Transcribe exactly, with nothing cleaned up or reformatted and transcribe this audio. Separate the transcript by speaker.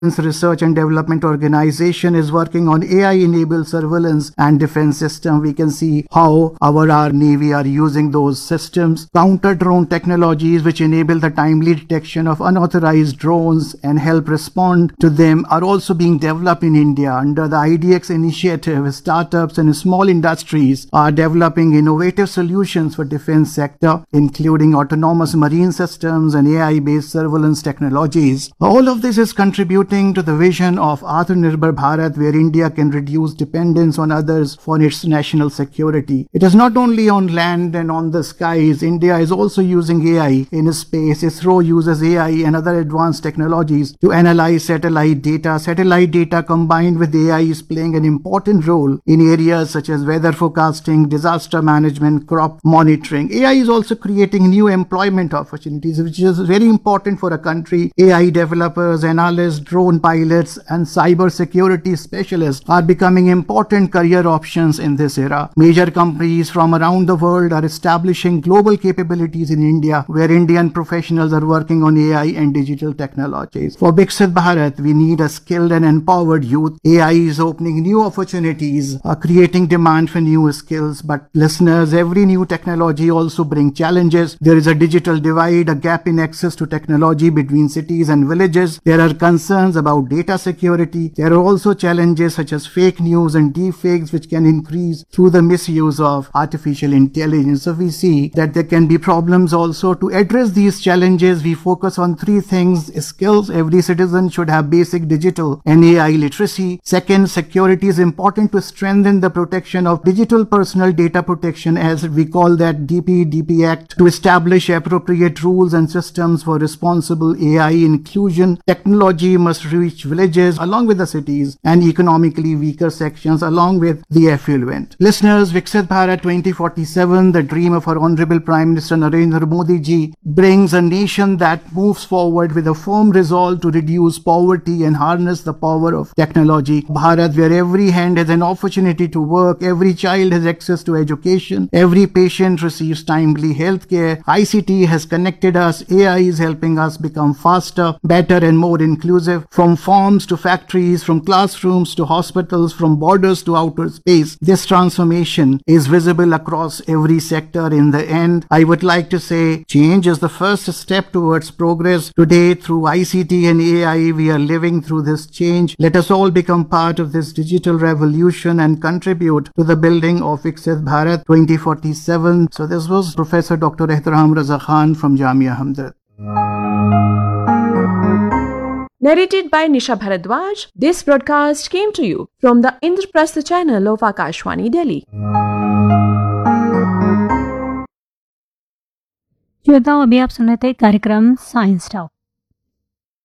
Speaker 1: Research and Development Organization is working on A I-enabled surveillance and defense system. We can see how our, our Navy are using those systems. Counter-drone technologies which enable the timely detection of unauthorized drones and help respond to them are also being developed in India. Under the I D X initiative, startups and small industries are developing innovative solutions for defense sector, including autonomous marine systems and A I-based surveillance technologies. All of this is contributing to the vision of Atmanirbhar Bharat, where India can reduce dependence on others for its national security. It is not only on land and on the skies. India is also using A I in space. ISRO uses A I and other advanced technologies to analyze satellite data. Satellite data combined with A I is playing an important role in areas such as weather forecasting, disaster management, crop monitoring. A I is also creating new employment opportunities, which is very important for a country. A I developers, analysts, drone pilots and cyber security specialists are becoming important career options in this era. Major companies from around the world are establishing global capabilities in India, where Indian professionals are working on A I and digital technologies. For Viksit Bharat, we need a skilled and empowered youth. A I is opening new opportunities, uh, creating demand for new skills. But listeners, every new technology also brings challenges. There is a digital divide, a gap in access to technology between cities and villages. There are concerns about data security. There are also challenges such as fake news and deepfakes, which can increase through the misuse of artificial intelligence. So we see that there can be problems also. To address these challenges, we focus on three things: skills. Every citizen should have basic digital and A I literacy. Second, security is important to strengthen the protection of digital personal data protection, as we call that D P D P Act, to establish appropriate rules and systems for responsible A I inclusion. Technology must reach villages along with the cities and economically weaker sections along with the affluent. Listeners, Viksit Bharat twenty forty-seven, the dream of our Honorable Prime Minister Narendra Modi ji, brings a nation that moves forward with a firm resolve to reduce poverty and harness the power of technology. Bharat, where every hand has an opportunity to work, every child has access to education, every patient receives timely health care. I C T has connected us. A I is helping us become faster, better and more inclusive. From farms to factories, from classrooms to hospitals, from borders to outer space, this transformation is visible across every sector. In the end, I would like to say change is the first step towards progress. Today, through I C T and A I, we are living through this change. Let us all become part of this digital revolution and contribute to the building of Viksit Bharat twenty forty-seven. So this was Professor Doctor Ehtaram Raza Khan from Jamia Hamdard.
Speaker 2: Narrated by Nisha Bharadwaj, this broadcast came to you from the Indraprastha channel of Akashwani, Delhi.
Speaker 3: श्रोताओं, अभी आप सुन रहे थे कार्यक्रम science talk.